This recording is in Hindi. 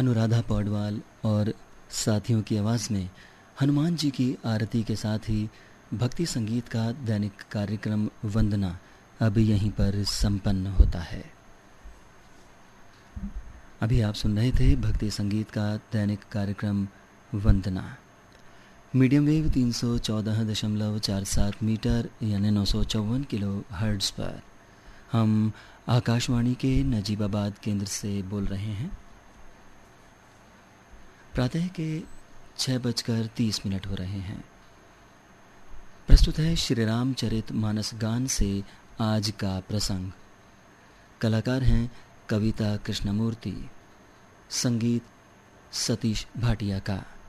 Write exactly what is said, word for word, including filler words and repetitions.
अनुराधा पौडवाल और साथियों की आवाज़ में हनुमान जी की आरती के साथ ही भक्ति संगीत का दैनिक कार्यक्रम वंदना अब यहीं पर संपन्न होता है। अभी आप सुन रहे थे भक्ति संगीत का दैनिक कार्यक्रम वंदना, मीडियम वेव तीन सौ चौदह दशमलव चार सात मीटर यानी नौ सौ चौवन किलो हर्ट्ज पर। हम आकाशवाणी के नजीबाबाद केंद्र से बोल रहे हैं। प्रातः के छः बजकर तीस मिनट हो रहे हैं। प्रस्तुत है श्री रामचरित मानस गान से आज का प्रसंग। कलाकार हैं कविता कृष्णमूर्ति, संगीत सतीश भाटिया का।